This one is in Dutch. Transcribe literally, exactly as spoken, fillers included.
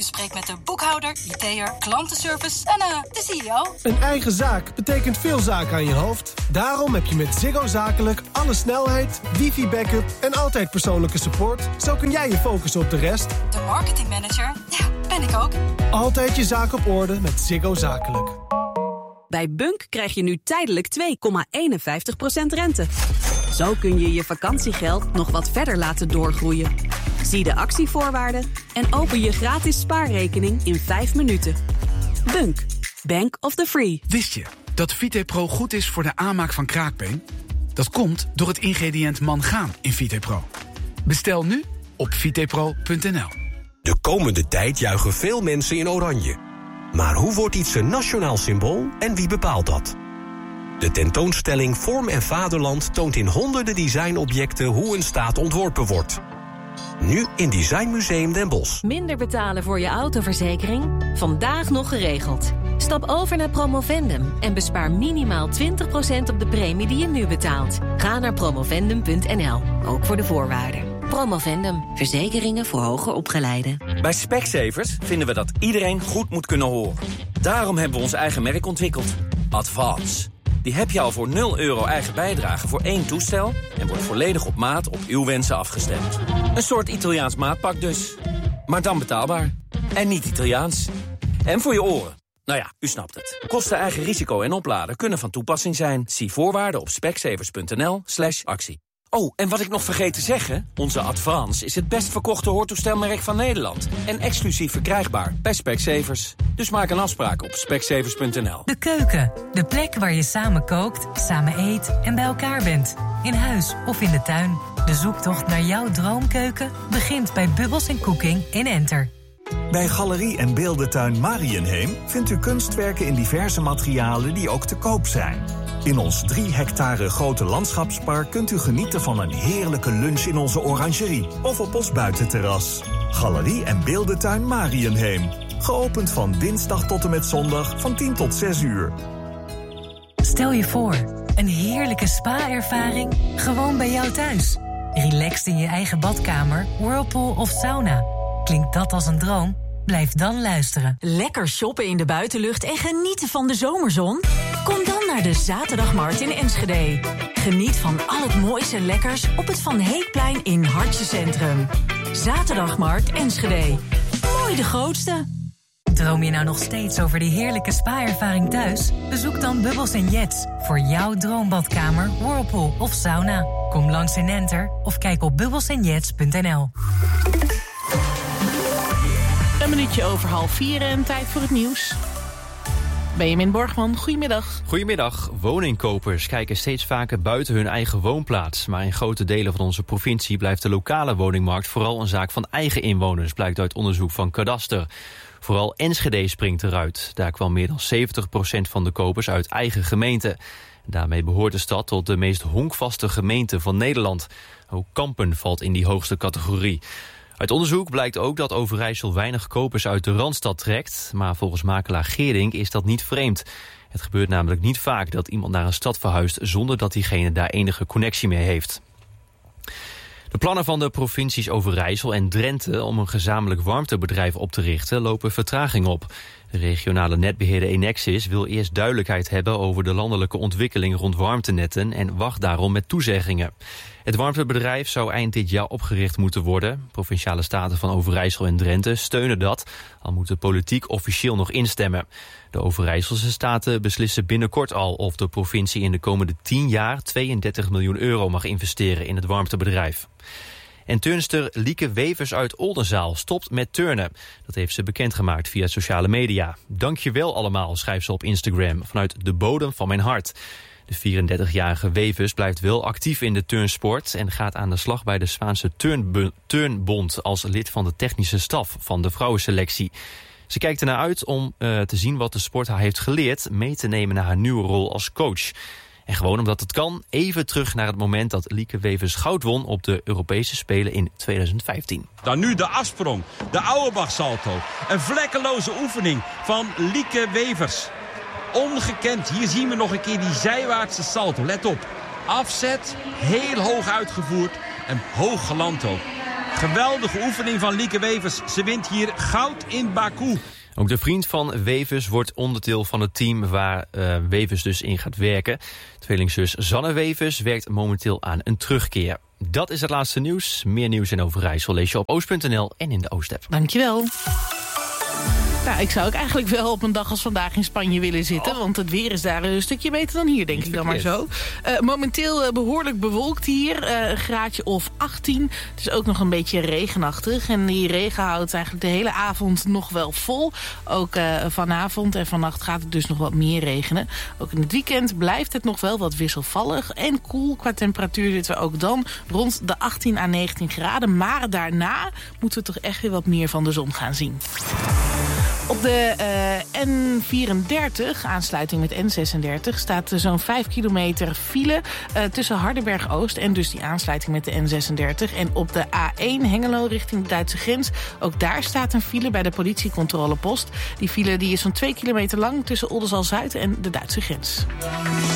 Spreek met de boekhouder, I T'er, klantenservice en uh, de C E O. Een eigen zaak betekent veel zaken aan je hoofd. Daarom heb je met Ziggo Zakelijk alle snelheid, wifi-backup en altijd persoonlijke support. Zo kun jij je focussen op de rest. De marketingmanager, ja, ben ik ook. Altijd je zaak op orde met Ziggo Zakelijk. Bij Bunk krijg je nu tijdelijk twee komma eenenvijftig procent rente. Zo kun je je vakantiegeld nog wat verder laten doorgroeien. Zie de actievoorwaarden en open je gratis spaarrekening in vijf minuten. Bunk, Bank of the Free. Wist je dat VitePro goed is voor de aanmaak van kraakbeen? Dat komt door het ingrediënt mangaan in VitePro. Bestel nu op vitepro punt n l. De komende tijd juichen veel mensen in oranje. Maar hoe wordt iets een nationaal symbool en wie bepaalt dat? De tentoonstelling Vorm en Vaderland toont in honderden designobjecten hoe een staat ontworpen wordt. Nu in Designmuseum Den Bosch. Minder betalen voor je autoverzekering? Vandaag nog geregeld. Stap over naar Promovendum en bespaar minimaal twintig procent op de premie die je nu betaalt. Ga naar promovendum punt n l, ook voor de voorwaarden. Promovendum, verzekeringen voor hoger opgeleiden. Bij Specsavers vinden we dat iedereen goed moet kunnen horen. Daarom hebben we ons eigen merk ontwikkeld. Advance. Die heb je al voor nul euro eigen bijdrage voor één toestel en wordt volledig op maat op uw wensen afgestemd. Een soort Italiaans maatpak dus. Maar dan betaalbaar. En niet Italiaans. En voor je oren. Nou ja, u snapt het. Kosten, eigen risico en opladen kunnen van toepassing zijn. Zie voorwaarden op specsavers punt n l slash actie. Oh, en wat ik nog vergeet te zeggen, onze Advance is het best verkochte hoortoestelmerk van Nederland. En exclusief verkrijgbaar bij Specsavers. Dus maak een afspraak op specsavers punt n l. De keuken, de plek waar je samen kookt, samen eet en bij elkaar bent. In huis of in de tuin. De zoektocht naar jouw droomkeuken begint bij Bubbles en Cooking in Enter. Bij Galerie en Beeldentuin Marienheem vindt u kunstwerken in diverse materialen die ook te koop zijn. In ons drie hectare grote landschapspark kunt u genieten van een heerlijke lunch in onze orangerie of op ons buitenterras. Galerie en Beeldentuin Marienheem. Geopend van dinsdag tot en met zondag van tien tot zes uur. Stel je voor, een heerlijke spa-ervaring gewoon bij jou thuis. Relaxed in je eigen badkamer, whirlpool of sauna. Klinkt dat als een droom? Blijf dan luisteren. Lekker shoppen in de buitenlucht en genieten van de zomerzon? Kom dan naar de Zaterdagmarkt in Enschede. Geniet van al het mooiste lekkers op het Van Heekplein in Hartje Centrum. Zaterdagmarkt Enschede. Mooi de grootste. Droom je nou nog steeds over die heerlijke spa-ervaring thuis? Bezoek dan Bubbles en Jets voor jouw droombadkamer, whirlpool of sauna. Kom langs in Enter of kijk op bubbles en jets punt n l. Een minuutje over half vier en tijd voor het nieuws. Benjamin Borgman, goedemiddag. Goedemiddag. Woningkopers kijken steeds vaker buiten hun eigen woonplaats. Maar in grote delen van onze provincie blijft de lokale woningmarkt vooral een zaak van eigen inwoners, blijkt uit onderzoek van Kadaster. Vooral Enschede springt eruit. Daar kwam meer dan zeventig procent van de kopers uit eigen gemeente. Daarmee behoort de stad tot de meest honkvaste gemeente van Nederland. Ook Kampen valt in die hoogste categorie. Uit onderzoek blijkt ook dat Overijssel weinig kopers uit de Randstad trekt. Maar volgens makelaar Geerdink is dat niet vreemd. Het gebeurt namelijk niet vaak dat iemand naar een stad verhuist zonder dat diegene daar enige connectie mee heeft. De plannen van de provincies Overijssel en Drenthe om een gezamenlijk warmtebedrijf op te richten lopen vertraging op. De regionale netbeheerder Enexis wil eerst duidelijkheid hebben over de landelijke ontwikkeling rond warmtenetten en wacht daarom met toezeggingen. Het warmtebedrijf zou eind dit jaar opgericht moeten worden. Provinciale staten van Overijssel en Drenthe steunen dat, al moet de politiek officieel nog instemmen. De Overijsselse staten beslissen binnenkort al of de provincie in de komende tien jaar tweeëndertig miljoen euro mag investeren in het warmtebedrijf. En turnster Lieke Wevers uit Oldenzaal stopt met turnen. Dat heeft ze bekendgemaakt via sociale media. Dankjewel allemaal, schrijft ze op Instagram, vanuit de bodem van mijn hart. De vierendertigjarige Wevers blijft wel actief in de turnsport en gaat aan de slag bij de Zwaanse Turnbu- Turnbond als lid van de technische staf van de vrouwenselectie. Ze kijkt ernaar uit om uh, te zien wat de sport haar heeft geleerd mee te nemen naar haar nieuwe rol als coach. En gewoon omdat het kan, even terug naar het moment dat Lieke Wevers goud won op de Europese Spelen in tweeduizend vijftien. Dan nu de afsprong, de Auerbach-salto. Een vlekkeloze oefening van Lieke Wevers. Ongekend, hier zien we nog een keer die zijwaartse salto. Let op, afzet, heel hoog uitgevoerd en hoog geland ook. Geweldige oefening van Lieke Wevers. Ze wint hier goud in Baku. Ook de vriend van Wevers wordt onderdeel van het team waar uh, Wevers dus in gaat werken. Tweelingzus Zanne Wevers werkt momenteel aan een terugkeer. Dat is het laatste nieuws. Meer nieuws in Overijssel lees je op oost punt n l en in de Oost-app. Dankjewel. Nou, ik zou ook eigenlijk wel op een dag als vandaag in Spanje willen zitten. Oh. Want het weer is daar een stukje beter dan hier, denk ik dan maar zo. Uh, momenteel uh, behoorlijk bewolkt hier. Uh, een graadje of achttien. Het is ook nog een beetje regenachtig. En die regen houdt eigenlijk de hele avond nog wel vol. Ook uh, vanavond en vannacht gaat het dus nog wat meer regenen. Ook in het weekend blijft het nog wel wat wisselvallig. En koel qua temperatuur zitten we ook dan rond de achttien à negentien graden. Maar daarna moeten we toch echt weer wat meer van de zon gaan zien. Op de uh, N vierendertig, aansluiting met N zesendertig, staat uh, zo'n vijf kilometer file uh, tussen Hardenberg-Oost en dus die aansluiting met de N zesendertig. En op de A één Hengelo richting de Duitse grens, ook daar staat een file bij de politiecontrolepost. Die file die is zo'n twee kilometer lang tussen Oldenzaal-Zuid en de Duitse grens.